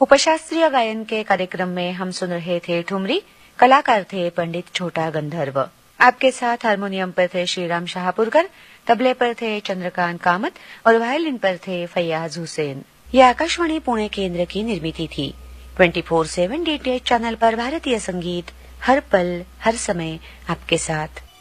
उपशास्त्रीय गायन के कार्यक्रम में हम सुन रहे थे ठुमरी। कलाकार थे पंडित छोटा गंधर्व। आपके साथ हारमोनियम पर थे श्रीराम शाहपुरकर, तबले पर थे चंद्रकांत कामत और वायलिन पर थे फैयाज हुसैन। ये आकाशवाणी पुणे केंद्र की निर्मिती थी। 24/7 डीटीएच चैनल पर भारतीय संगीत हर पल हर समय आपके साथ।